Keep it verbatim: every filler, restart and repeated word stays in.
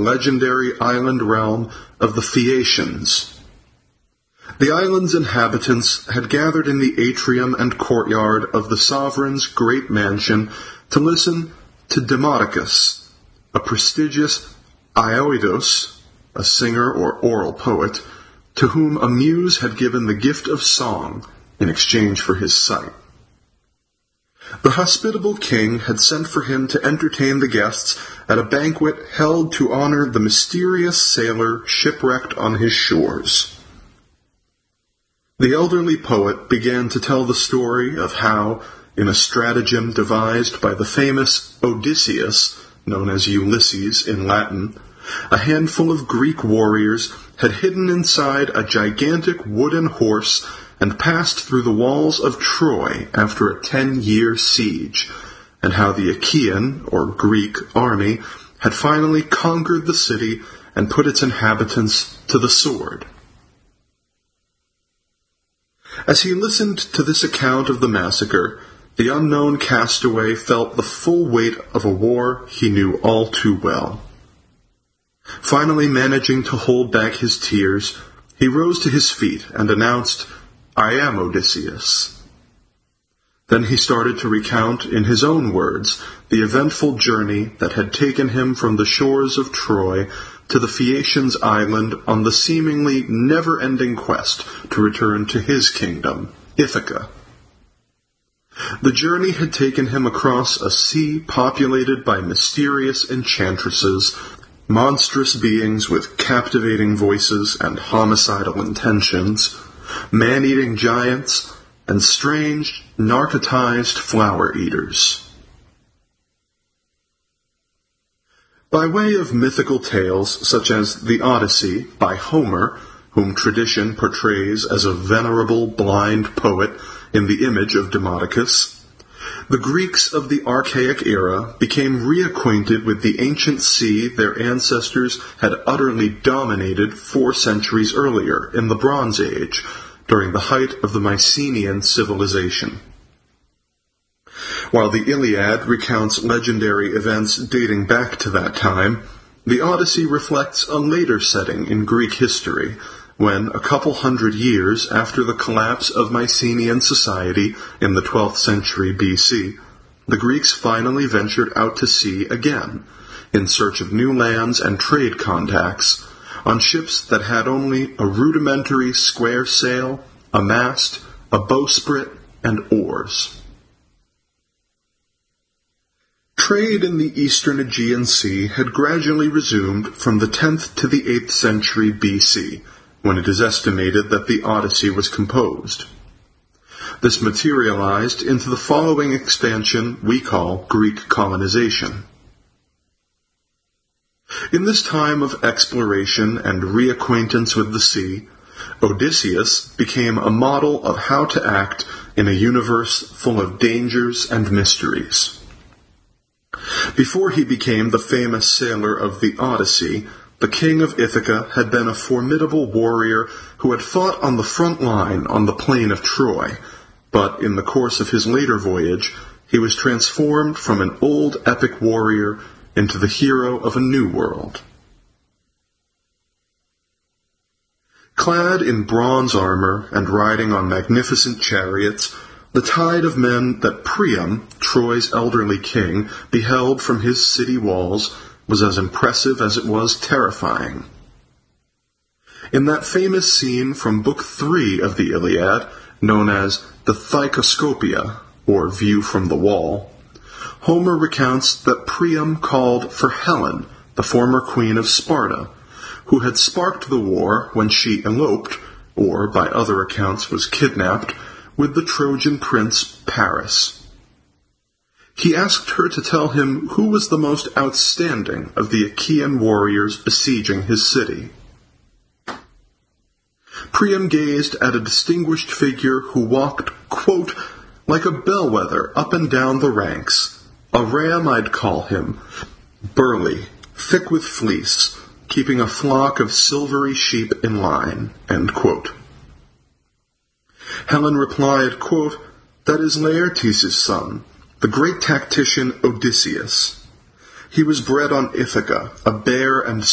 legendary island realm of the Phaeacians. The island's inhabitants had gathered in the atrium and courtyard of the sovereign's great mansion to listen to Demodocus, a prestigious Aioidos, a singer or oral poet, to whom a muse had given the gift of song in exchange for his sight. The hospitable king had sent for him to entertain the guests at a banquet held to honor the mysterious sailor shipwrecked on his shores. The elderly poet began to tell the story of how, in a stratagem devised by the famous Odysseus, known as Ulysses in Latin, a handful of Greek warriors had hidden inside a gigantic wooden horse and passed through the walls of Troy after a ten-year siege, and how the Achaean, or Greek, army had finally conquered the city and put its inhabitants to the sword. As he listened to this account of the massacre, the unknown castaway felt the full weight of a war he knew all too well. Finally managing to hold back his tears, he rose to his feet and announced, "I am Odysseus." Then he started to recount, in his own words, the eventful journey that had taken him from the shores of Troy to the Phaeacians' island on the seemingly never-ending quest to return to his kingdom, Ithaca. The journey had taken him across a sea populated by mysterious enchantresses, monstrous beings with captivating voices and homicidal intentions, man-eating giants, and strange, narcotized flower-eaters. By way of mythical tales such as the Odyssey by Homer, whom tradition portrays as a venerable blind poet in the image of Demodocus, the Greeks of the archaic era became reacquainted with the ancient sea their ancestors had utterly dominated four centuries earlier in the Bronze Age, during the height of the Mycenaean civilization. While the Iliad recounts legendary events dating back to that time, the Odyssey reflects a later setting in Greek history, when, a couple hundred years after the collapse of Mycenaean society in the twelfth century B C, the Greeks finally ventured out to sea again, in search of new lands and trade contacts, on ships that had only a rudimentary square sail, a mast, a bowsprit, and oars. Trade in the eastern Aegean Sea had gradually resumed from the tenth to the eighth century B C, when it is estimated that the Odyssey was composed. This materialized into the following expansion we call Greek colonization. In this time of exploration and reacquaintance with the sea, Odysseus became a model of how to act in a universe full of dangers and mysteries. Before he became the famous sailor of the Odyssey, the king of Ithaca had been a formidable warrior who had fought on the front line on the plain of Troy, but in the course of his later voyage, he was transformed from an old epic warrior into the hero of a new world. Clad in bronze armor and riding on magnificent chariots, the tide of men that Priam, Troy's elderly king, beheld from his city walls was as impressive as it was terrifying. In that famous scene from Book Three of the Iliad, known as the Thycoscopia, or View from the Wall, Homer recounts that Priam called for Helen, the former queen of Sparta, who had sparked the war when she eloped, or by other accounts was kidnapped, with the Trojan prince Paris. He asked her to tell him who was the most outstanding of the Achaean warriors besieging his city. Priam gazed at a distinguished figure who walked, quote, like a bellwether up and down the ranks. A ram I'd call him, burly, thick with fleece, keeping a flock of silvery sheep in line, end quote. Helen replied, quote, that is Laertes' son, the great tactician Odysseus. He was bred on Ithaca, a bare and